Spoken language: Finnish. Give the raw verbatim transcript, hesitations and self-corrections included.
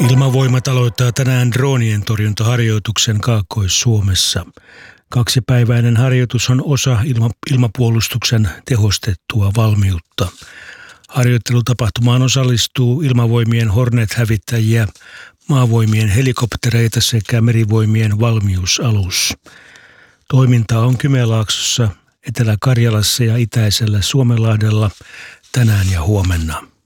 Ilmavoimat aloittaa tänään droonien torjuntaharjoituksen Kaakkois-Suomessa. Kaksipäiväinen harjoitus on osa ilma, ilmapuolustuksen tehostettua valmiutta. Harjoittelutapahtumaan osallistuu Ilmavoimien Hornet-hävittäjiä, Maavoimien helikoptereita sekä Merivoimien valmiusalus. Toiminta on Kymenlaaksossa, Etelä-Karjalassa ja Itäisellä Suomenlahdella tänään ja huomenna.